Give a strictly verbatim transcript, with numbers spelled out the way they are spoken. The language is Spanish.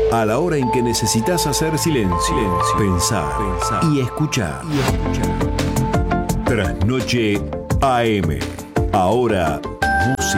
A la hora en que necesitas hacer silencio, silencio, pensar, pensar y escuchar. Y escuchar. Trasnoche A M. Ahora, música.